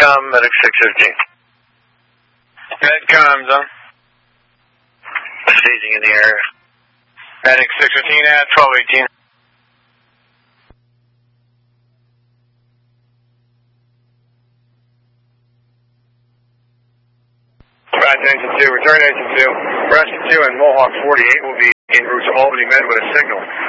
Medcom, Medic 615. Medcom, zone. Staging in the area. Medic 615 at 1218. Right, Engine 2, return Engine 2. Rescue 2 and Mohawk 48 will be en route to Albany Med with a signal.